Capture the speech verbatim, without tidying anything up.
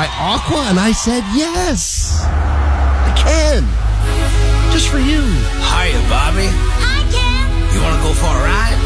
by Aqua? And I said, yes, I can. Just for you. Hiya, Bobby. Hi, Ken. You want to go for a ride?